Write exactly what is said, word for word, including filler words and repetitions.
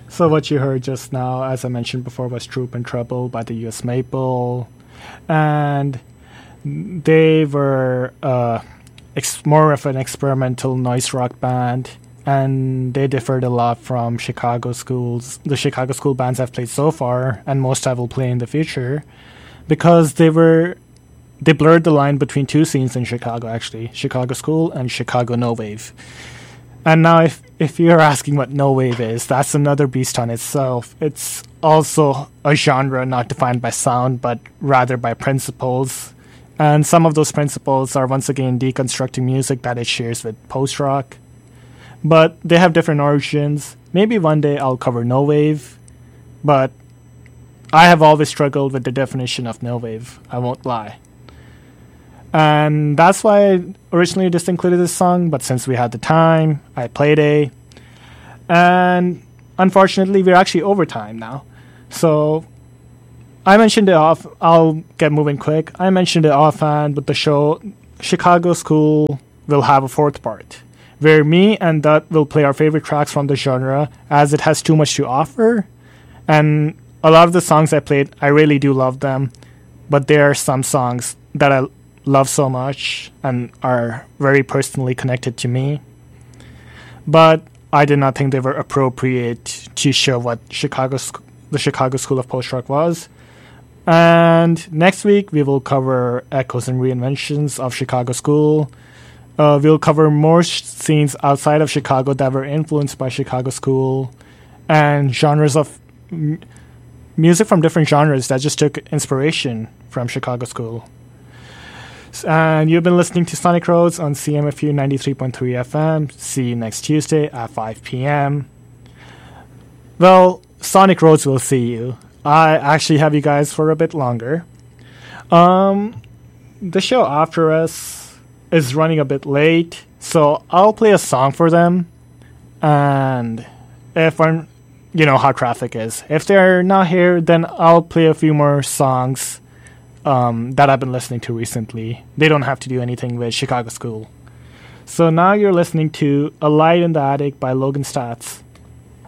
So what you heard just now, as I mentioned before, was Troop and Trouble by the U S Maple. And they were uh, ex- more of an experimental noise rock band. And they differed a lot from Chicago schools, the Chicago school bands I've played so far, and most I will play in the future, because they were they blurred the line between two scenes in Chicago, actually, Chicago school and Chicago no wave. And now, if if you're asking what no wave is, that's another beast on itself. It's also a genre not defined by sound, but rather by principles. And some of those principles are once again deconstructing music that it shares with post-rock. But they have different origins. Maybe one day I'll cover no wave, but I have always struggled with the definition of no wave, I won't lie. And that's why I originally just included this song, but since we had the time, I played it. And unfortunately, we're actually over time now. So I mentioned it off, I'll get moving quick. I mentioned it offhand, but the show, Chicago School, will have a fourth part, where me and Dut will play our favorite tracks from the genre, as it has too much to offer. And a lot of the songs I played, I really do love them, but there are some songs that I love so much and are very personally connected to me. But I did not think they were appropriate to show what Chicago, the Chicago School of Post-Rock was. And next week, we will cover echoes and reinventions of Chicago School. Uh, we'll cover more sh- scenes outside of Chicago that were influenced by Chicago School, and genres of m- music from different genres that just took inspiration from Chicago School. S- And you've been listening to Sonic Roads on C M F U ninety-three point three F M. See you next Tuesday at five p.m. Well, Sonic Roads will see you. I actually have you guys for a bit longer. Um, the show after us is running a bit late, so I'll play a song for them, and if I'm, you know how traffic is. If they're not here, then I'll play a few more songs um, that I've been listening to recently. They don't have to do anything with Chicago School. So now you're listening to A Light in the Attic by Logan Stats.